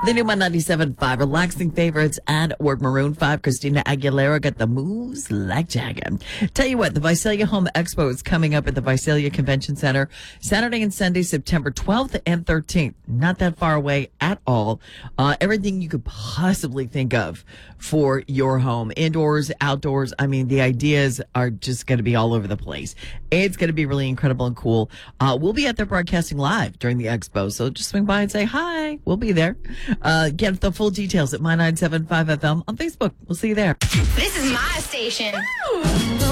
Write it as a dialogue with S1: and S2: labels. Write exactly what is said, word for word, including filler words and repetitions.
S1: The new one ninety-seven point five, relaxing favorites and word Maroon five. Christina Aguilera got the moves like Jagger. Tell you what, the Visalia Home Expo is coming up at the Visalia Convention Center Saturday and Sunday, September twelfth and thirteenth. Not that far away at all. Uh, everything you could possibly think of for your home, indoors, outdoors. I mean, the ideas are just going to be all over the place. It's going to be really incredible and cool. Uh, we'll be out there broadcasting live during the expo, so just swing by and say hi. We'll be there. Uh, get the full details at My nine seven five F M on Facebook. We'll see you there.
S2: This is my station.